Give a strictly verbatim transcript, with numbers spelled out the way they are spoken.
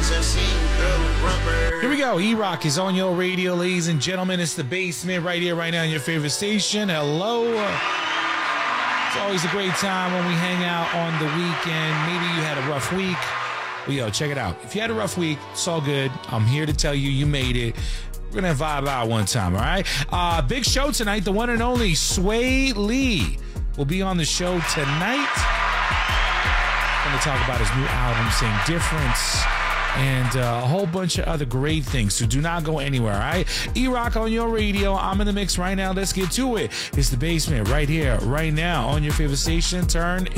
Here we go. E-Rock is on your radio, ladies and gentlemen. It's the Basement right here, right now, on your favorite station. Hello. It's always a great time when we hang out on the weekend. Maybe you had a rough week. Well, yo, check it out. If you had a rough week, it's all good. I'm here to tell you you made it. We're going to vibe out one time, all right? Uh, big show tonight. The one and only Sway Lee will be on the show tonight. Going to talk about his new album, Same Difference, and uh, a whole bunch of other great things. So do not go anywhere, all right? E-Rock on your radio. I'm in the mix right now. Let's get to it. It's the Basement right here, right now, on your favorite station. Turn